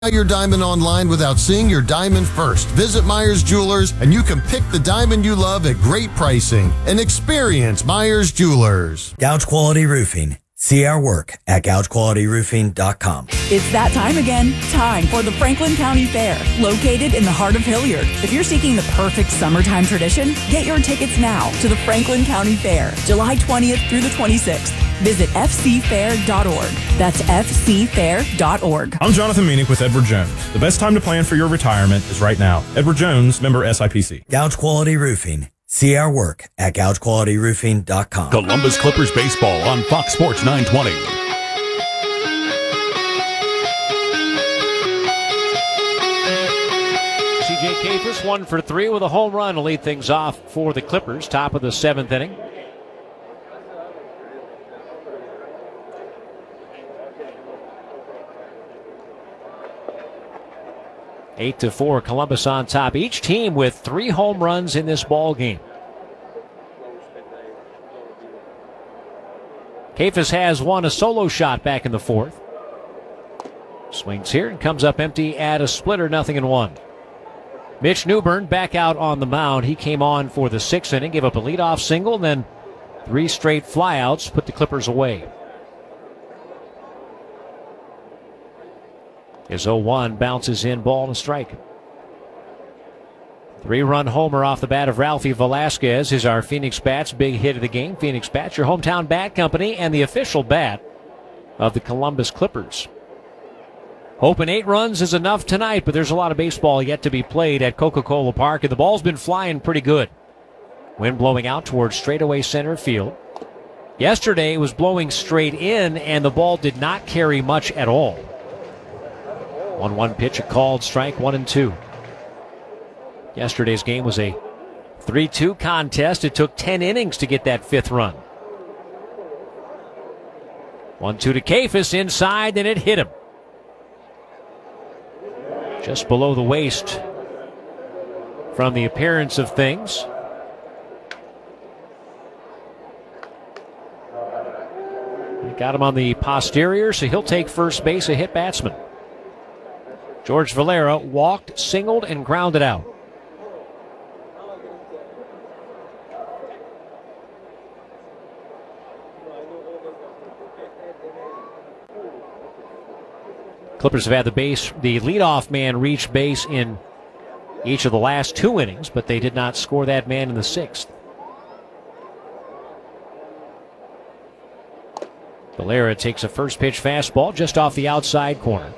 your diamond online without seeing your diamond first. Visit Myers Jewelers and you can pick the diamond you love at great pricing and experience Myers Jewelers. Gouge Quality Roofing. See our work at gougequalityroofing.com. It's that time again. Time for the Franklin County Fair, located in the heart of Hilliard. If you're seeking the perfect summertime tradition, get your tickets now to the Franklin County Fair, July 20th through the 26th. Visit fcfair.org. That's fcfair.org. I'm Jonathan Meanick with Edward Jones. The best time to plan for your retirement is right now. Edward Jones, member SIPC. Gouge Quality Roofing. See our work at gougequalityroofing.com. Columbus Clippers baseball on Fox Sports 920. C.J. Kafus 1 for 3 with a home run to lead things off for the Clippers. Top of the 7th inning. Eight to 4, Columbus on top. Each team with 3 home runs in this ball game. Kafus has won a solo shot back in the 4th. Swings here and comes up empty at a splitter, 0-1. Mitch Newburn back out on the mound. He came on for the 6th inning, gave up a leadoff single, and then 3 straight flyouts put the Clippers away. His 0-1 bounces in, ball and a strike. 3-run homer off the bat of Ralphie Velasquez is our Phoenix Bats big hit of the game. Phoenix Bats, your hometown bat company and the official bat of the Columbus Clippers. Hoping 8 runs is enough tonight, but there's a lot of baseball yet to be played at Coca-Cola Park, and the ball's been flying pretty good. Wind blowing out towards straightaway center field. Yesterday it was blowing straight in, and the ball did not carry much at all. 1-1 pitch, a called strike, 1-2. Yesterday's game was a 3-2 contest. It took 10 innings to get that 5th run. 1-2 to Kafus inside, and it hit him. Just below the waist from the appearance of things. They got him on the posterior, so he'll take first base, a hit batsman. George Valera walked, singled, and grounded out. Clippers have had the leadoff man reach base in each of the last 2 innings, but they did not score that man in the 6th. Valera takes a first pitch fastball just off the outside corner.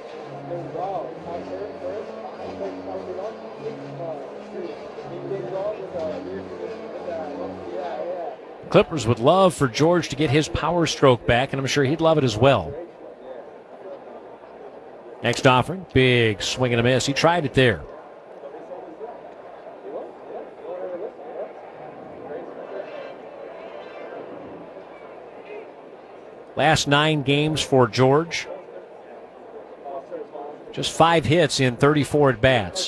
Clippers would love for George to get his power stroke back, and I'm sure he'd love it as well. Next offering, big swing and a miss. He tried it there. Last 9 games for George. Just 5 hits in 34 at-bats.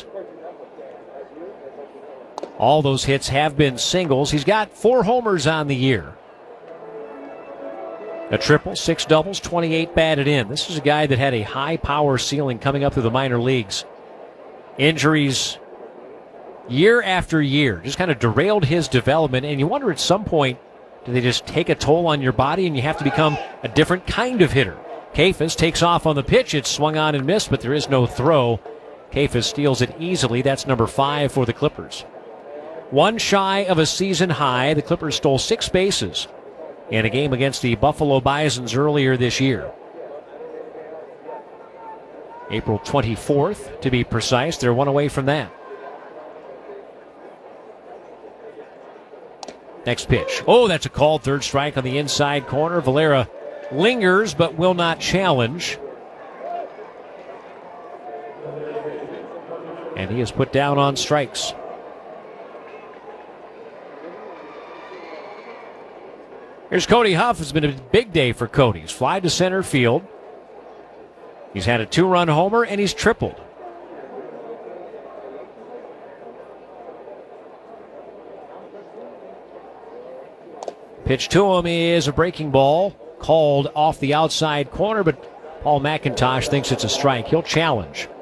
All those hits have been singles. He's got 4 homers on the year. A triple, 6 doubles, 28 batted in. This is a guy that had a high power ceiling coming up through the minor leagues. Injuries year after year just kind of derailed his development, and you wonder at some point, do they just take a toll on your body and you have to become a different kind of hitter? Kafus takes off on the pitch. It's swung on and missed, but there is no throw. Kafus steals it easily. That's number 5 for the Clippers. 1 shy of a season high. The Clippers stole 6 bases in a game against the Buffalo Bisons earlier this year. April 24th, to be precise. They're 1 away from that. Next pitch. Oh, that's a called 3rd strike on the inside corner. Valera lingers but will not challenge. And he is put down on strikes. Here's Cody Huff. It's been a big day for Cody. He's fly to center field. He's had a 2-run homer and he's tripled. Pitch to him is a breaking ball called off the outside corner, but Paul McIntosh thinks it's a strike. He'll challenge.